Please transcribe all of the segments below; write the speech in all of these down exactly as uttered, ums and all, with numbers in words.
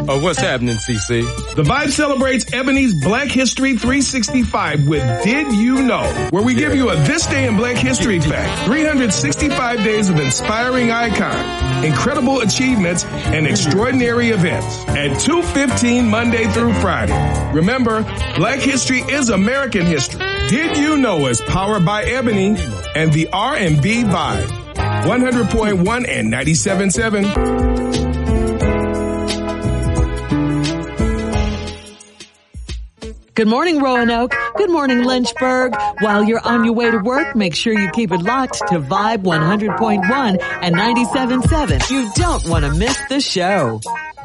Oh, what's happening, C C? The Vibe celebrates Ebony's Black History three sixty-five with Did You Know, where we give you a This Day in Black History fact. three hundred sixty-five days of inspiring icons, incredible achievements, and extraordinary events at two fifteen Monday through Friday. Remember, Black History is American history. Did You Know is powered by Ebony and the R and B Vibe. one hundred point one and ninety-seven point seven. Good morning, Roanoke. Good morning, Lynchburg. While you're on your way to work, make sure you keep it locked to Vibe one hundred point one and ninety-seven point seven. You don't want to miss the show.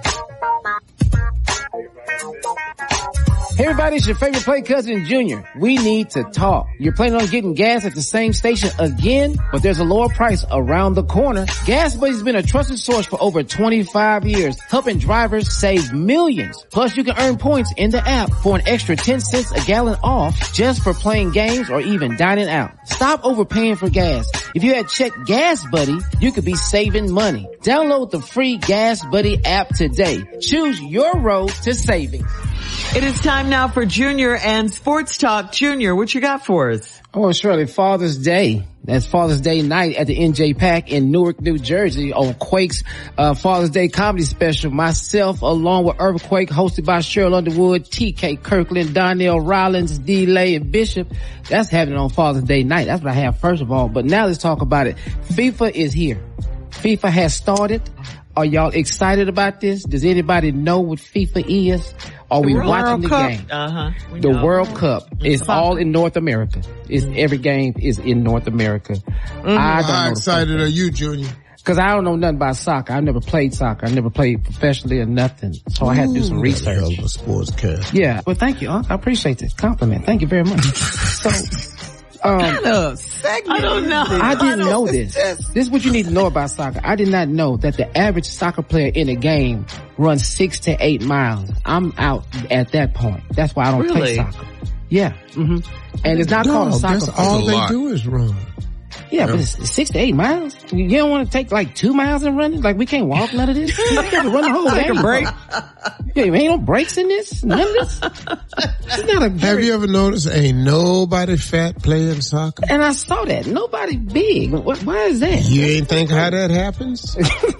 Hey everybody, it's your favorite play cousin Junior. We need to talk. You're planning on getting gas at the same station again, but there's a lower price around the corner. Gas Buddy's been a trusted source for over twenty-five years, helping drivers save millions. Plus you can earn points in the app for an extra ten cents a gallon off just for playing games or even dining out. Stop overpaying for gas. If you had checked Gas Buddy, you could be saving money. Download the free Gas Buddy app today. Choose your road to savings. It is time now for Junior and Sports Talk. Junior, what you got for us? Oh, Shirley, Father's Day. That's Father's Day night at the N J Pack in Newark, New Jersey on Quake's uh, Father's Day comedy special. Myself, along with Earthquake, hosted by Cheryl Underwood, T K Kirkland, Donnell Rollins, D-Lay, and Bishop. That's happening on Father's Day night. That's what I have first of all. But now let's talk about it. FIFA is here. FIFA has started. Are y'all excited about this? Does anybody know what FIFA is? Are we watching the game? Uh-huh. The World Cup is all in North America. It's every game is in North America. Mm-hmm. I don't How know excited are you, Junior? Cause I don't know nothing about soccer. I never played soccer. I never played professionally or nothing. So I had to do some research. Hell of a sportscast. Yeah. Well, thank you. I appreciate this compliment. Thank you very much. So, um, I don't know. I didn't know this. This is what you need to know about soccer. I did not know that the average soccer player in a game runs six to eight miles. I'm out at that point. That's why I don't really? play soccer. Yeah. Mm-hmm. And it's not no, called a soccer. That's all they do is run. Yeah, yeah, but it's six to eight miles. You don't want to take like two miles and run it? Like we can't walk none of this? You got to run the whole Take game. a break. Yeah, ain't no breaks in this. None of this. It's not a Have you ever noticed ain't nobody fat playing soccer? And I saw that. Nobody big. What, why is that? You ain't think how that happens?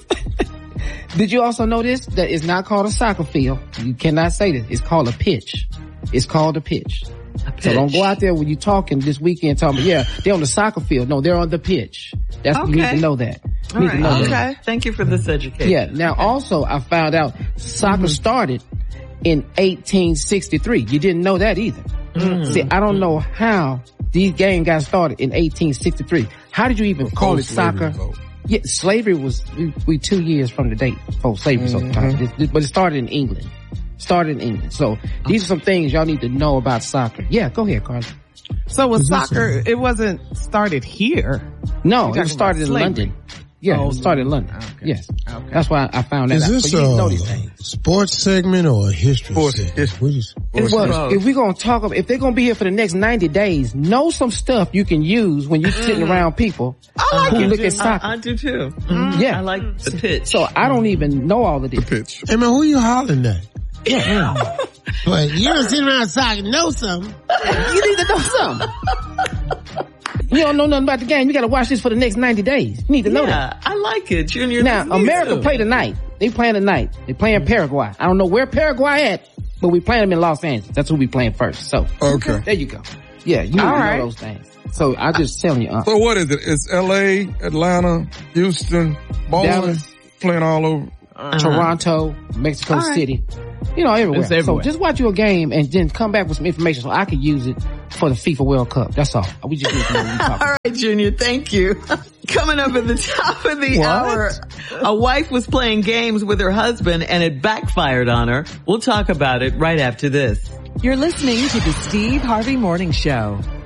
Did you also know this? That it's not called a soccer field. You cannot say this. It's called a pitch. It's called a pitch. So don't go out there when you're talking this weekend talking, yeah, they're on the soccer field. No, they're on the pitch. That's, okay. You need to know that. You All need right. to know okay. that. Thank you for this education. Yeah. Now okay. also I found out soccer mm-hmm. started in eighteen sixty-three. You didn't know that either. Mm-hmm. See, I don't know how these games got started in eighteen sixty-three. How did you even before call it soccer? Vote. Yeah, slavery was, we, we two years from the date before slavery, mm-hmm. so, but it started in England. Started in England. So these are some things y'all need to know about soccer. Yeah, go ahead, Carla. So with soccer, it wasn't started here. No, it started in London. Yeah, oh, it started in London. Okay. Yes. Okay. That's why I found that is out. Is this a sports segment or a history sports, segment? Sports. Sports. Well, if we're going to talk, if they're going to be here for the next ninety days, know some stuff you can use when you're mm. sitting around people I like who it. look at soccer. I, I do too. Mm. Yeah. I like the pitch. So I don't even know all of this. The pitch. Hey man, who you hollering at? Yeah. But you don't sit around soccer, know something. You need to know something. You don't know nothing about the game. You got to watch this for the next ninety days. You need to know yeah, that. I like it, Junior. Now, America too. play tonight. They playing tonight. They playing Paraguay. I don't know where Paraguay at, but we playing them in Los Angeles. That's who we playing first. So, okay. There you go. Yeah, you need All to right. know those things. So I just telling you. Uh, so what is it? It's L A, Atlanta, Houston, Boston, Dallas, playing all over. Uh-huh. Toronto, Mexico right. City. You know, everywhere. everywhere. So just watch your game and then come back with some information so I could use it for the FIFA World Cup. That's all. We just need to know what you're talking about. All right, Junior, thank you. Coming up at the top of the what? hour, a wife was playing games with her husband and it backfired on her. We'll talk about it right after this. You're listening to the Steve Harvey Morning Show.